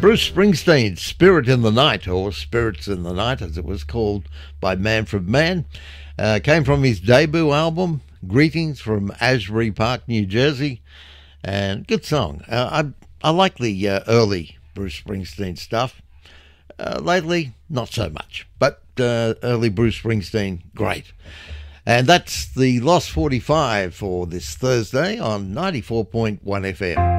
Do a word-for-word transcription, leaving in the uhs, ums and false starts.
Bruce Springsteen, Spirit in the Night, or Spirits in the Night as it was called by Manfred Mann, uh, came from his debut album, Greetings from Asbury Park, New Jersey, and good song. Uh, I, I like the uh, early Bruce Springsteen stuff. Uh, lately, not so much, but uh, early Bruce Springsteen, great. And that's the Lost forty-five for this Thursday on ninety-four point one F M.